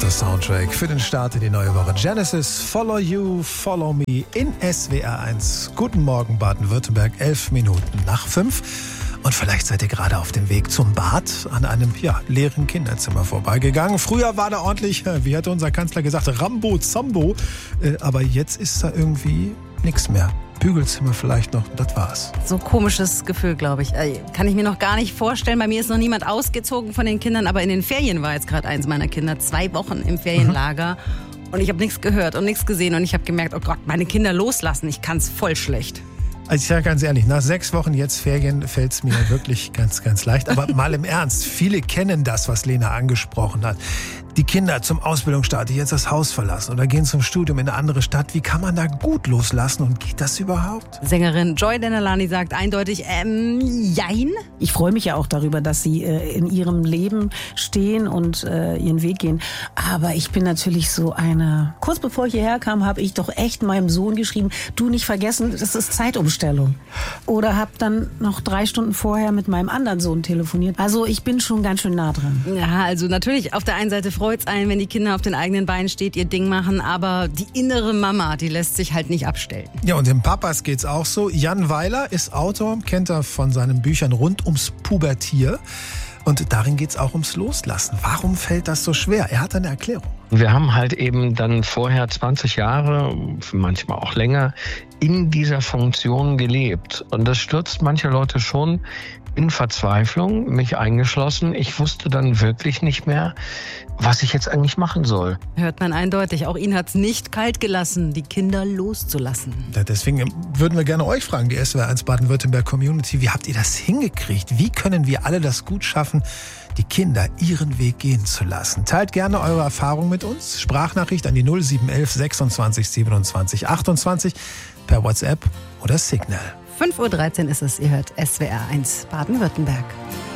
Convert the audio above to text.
guter Soundtrack für den Start in die neue Woche. Genesis, Follow You, Follow Me in SWR 1. Guten Morgen Baden-Württemberg, 11 Minuten nach 5. Und vielleicht seid ihr gerade auf dem Weg zum Bad an einem leeren Kinderzimmer vorbeigegangen. Früher war da ordentlich, wie hatte unser Kanzler gesagt, Rambo, Zambo. Aber jetzt ist da irgendwie nichts mehr. Bügelzimmer vielleicht noch, das war's. So komisches Gefühl, glaube ich. Kann ich mir noch gar nicht vorstellen. Bei mir ist noch niemand ausgezogen von den Kindern, aber in den Ferien war jetzt gerade eins meiner Kinder 2 Wochen im Ferienlager. Und ich habe nichts gehört und nichts gesehen und ich habe gemerkt, oh Gott, meine Kinder loslassen, ich kann's voll schlecht. Also ich sage ganz ehrlich, nach 6 Wochen jetzt Ferien fällt es mir wirklich ganz, ganz leicht. Aber mal im Ernst, viele kennen das, was Lena angesprochen hat. Die Kinder zum Ausbildungsstart, die jetzt das Haus verlassen oder gehen zum Studium in eine andere Stadt. Wie kann man da gut loslassen und geht das überhaupt? Sängerin Joy Denalani sagt eindeutig, jein. Ich freue mich ja auch darüber, dass sie in ihrem Leben stehen und ihren Weg gehen. Aber ich bin natürlich so eine... Kurz bevor ich hierher kam, habe ich doch echt meinem Sohn geschrieben, du nicht vergessen, das ist Zeitumstellung. Oder habe dann noch 3 Stunden vorher mit meinem anderen Sohn telefoniert. Also ich bin schon ganz schön nah dran. Ja, also natürlich auf der einen Seite freut's einen, wenn die Kinder auf den eigenen Beinen steht, ihr Ding machen, aber die innere Mama, die lässt sich halt nicht abstellen. Ja, und dem Papas geht's auch so. Jan Weiler ist Autor, kennt er von seinen Büchern rund ums Pubertier. Und darin geht's auch ums Loslassen. Warum fällt das so schwer? Er hat eine Erklärung. Wir haben halt eben dann vorher 20 Jahre, manchmal auch länger, in dieser Funktion gelebt. Und das stürzt manche Leute schon in Verzweiflung, mich eingeschlossen. Ich wusste dann wirklich nicht mehr, was ich jetzt eigentlich machen soll. Hört man eindeutig. Auch ihn hat's nicht kalt gelassen, die Kinder loszulassen. Ja, deswegen würden wir gerne euch fragen, die SWR1 Baden-Württemberg Community. Wie habt ihr das hingekriegt? Wie können wir alle das gut schaffen, die Kinder ihren Weg gehen zu lassen? Teilt gerne eure Erfahrung mit uns. Sprachnachricht an die 0711 26 27 28 per WhatsApp oder Signal. 5:13 Uhr ist es. Ihr hört SWR 1 Baden-Württemberg.